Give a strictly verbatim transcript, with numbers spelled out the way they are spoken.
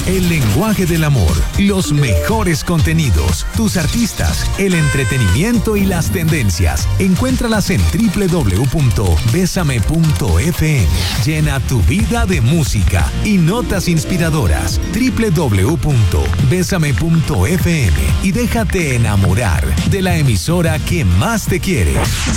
el lenguaje del amor, los mejores contenidos, tus artistas, el entretenimiento y las tendencias. Encuéntralas en doble u doble u doble u punto besame punto efe eme. Llena tu vida de música y notas inspiradoras. doble u doble u doble u punto besame punto efe eme y déjate enamorar de la emisora que más te quiere.